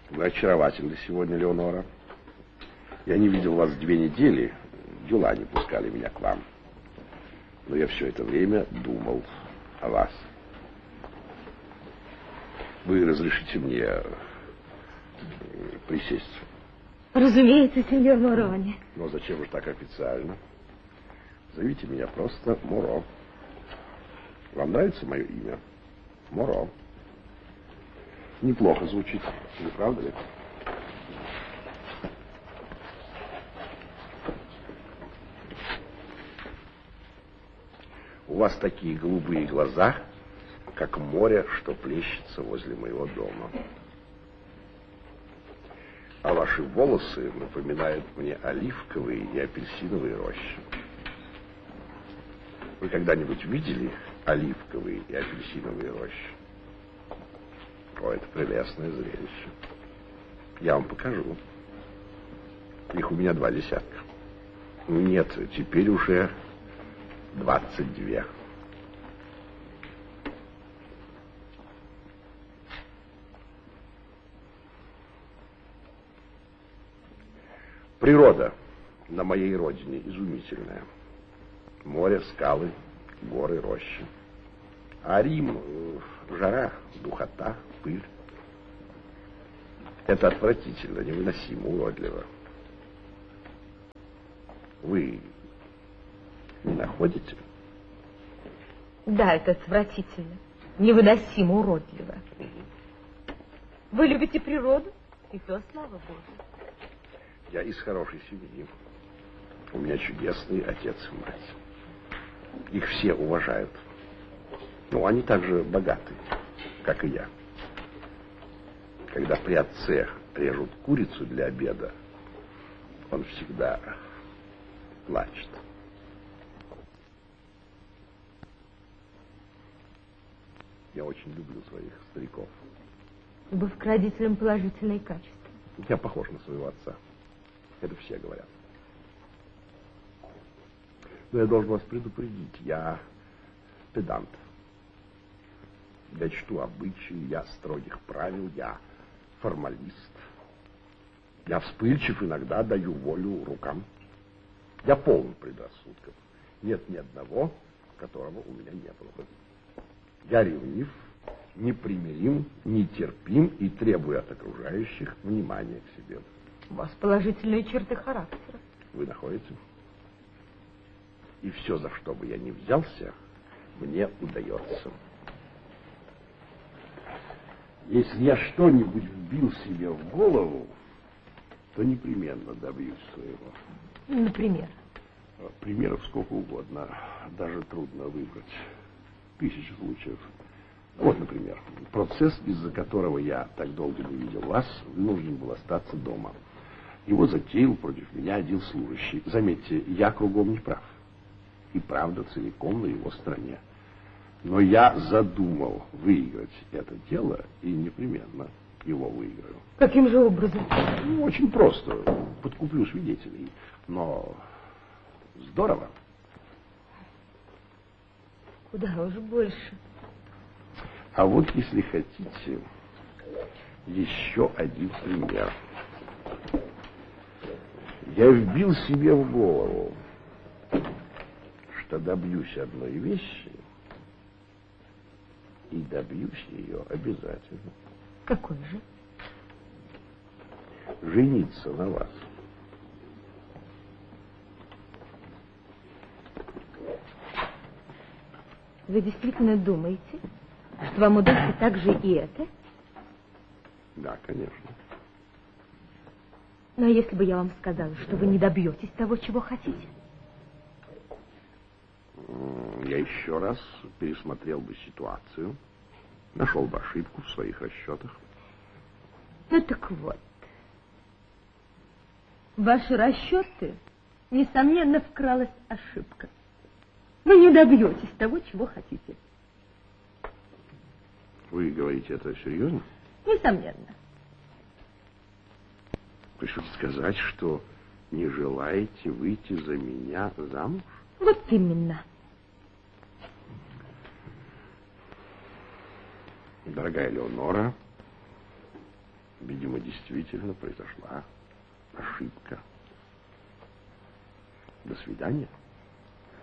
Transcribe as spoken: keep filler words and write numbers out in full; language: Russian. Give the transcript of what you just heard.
Вы очаровательны сегодня, Леонора. Я не видел вас две недели. Дела не пускали меня к вам. Но я все это время думал о вас. Вы разрешите мне присесть? Разумеется, сеньор Морони. Но зачем же так официально? Зовите меня просто Моро. Вам нравится мое имя? Моро. Неплохо звучит, не правда ли? У вас такие голубые глаза, как море, что плещется возле моего дома. А ваши волосы напоминают мне оливковые и апельсиновые рощи. Вы когда-нибудь видели оливковые и апельсиновые рощи? О, это прелестное зрелище. Я вам покажу. Их у меня два десятка. Нет, теперь уже двадцать две. Природа на моей родине изумительная. Море, скалы, горы, рощи. А Рим — жара, духота, пыль. Это отвратительно, невыносимо, уродливо. Вы не находите? Да, это отвратительно, невыносимо, уродливо. Угу. Вы любите природу? И то, слава Богу. Я из хорошей семьи. У меня чудесный отец и мать. Их все уважают. Ну, они также богаты, как и я. Когда при отце режут курицу для обеда, он всегда плачет. Я очень люблю своих стариков. Вы к родителям положительные качества. Я похож на своего отца. Это все говорят. Но я должен вас предупредить, я педант. Я чту обычаи, я строгих правил, я формалист. Я вспыльчив, иногда даю волю рукам. Я полон предрассудков. Нет ни одного, которого у меня не было. Я ревнив, непримирим, нетерпим и требую от окружающих внимания к себе. У вас положительные черты характера. Вы находите? И все, за что бы я ни взялся, мне удается. Если я что-нибудь вбил себе в голову, то непременно добьюсь своего. Например? Примеров сколько угодно. Даже трудно выбрать. Тысячи случаев. Вот, например, процесс, из-за которого я так долго не видел вас, вынужден был остаться дома. Его затеял против меня один служащий. Заметьте, я кругом не прав. И правда целиком на его стороне. Но я задумал выиграть это дело и непременно его выиграю. Каким же образом? Ну, очень просто. Подкуплю свидетелей. Но здорово. Куда уж больше. А вот, если хотите, еще один пример. Я вбил себе в голову, что добьюсь одной вещи, и добьюсь ее обязательно. Какой же? Жениться на вас. Вы действительно думаете, что вам удастся также и это? Да, конечно. Но если бы я вам сказала, что вы не добьетесь того, чего хотите? Я еще раз пересмотрел бы ситуацию, нашел бы ошибку в своих расчетах. Ну так вот. В ваши расчеты, несомненно, вкралась ошибка. Вы не добьетесь того, чего хотите. Вы говорите это серьезно? Несомненно. Вы хотите сказать, что не желаете выйти за меня замуж? Вот именно. Дорогая Леонора, Видимо, действительно произошла ошибка. До свидания.